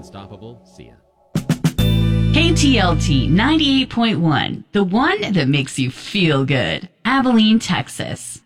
unstoppable. See ya. KTLT 98.1, the one that makes you feel good. Abilene, Texas.